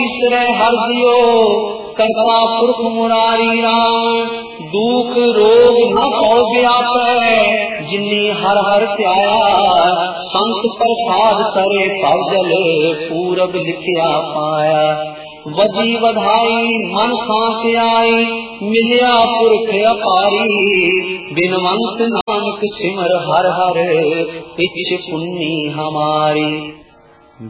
तीसरे हर दियो करता पुरख मुरारी राम। दुख रोग न हो व्यापै जिन्नी हर हर त्याया। संत प्रसाद करे पवजल पूरब लिखिया पाया। वजी वधाई मन सांस आई मिलिया पुरख अपारी। बिनवंत नानक सिमर हर हर इच्छ पुन्नी हमारी।